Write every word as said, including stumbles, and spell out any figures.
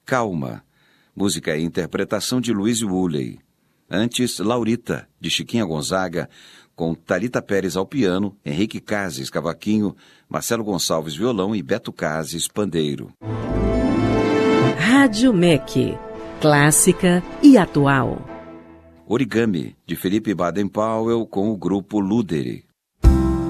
Calma, música e interpretação de Luiz Woolley. Antes, Laurita, de Chiquinha Gonzaga, com Thalita Pérez ao piano, Henrique Cases cavaquinho, Marcelo Gonçalves violão e Beto Cases pandeiro. Rádio M E C, clássica e atual. Origami, de Felipe Baden-Powell com o grupo Luderi.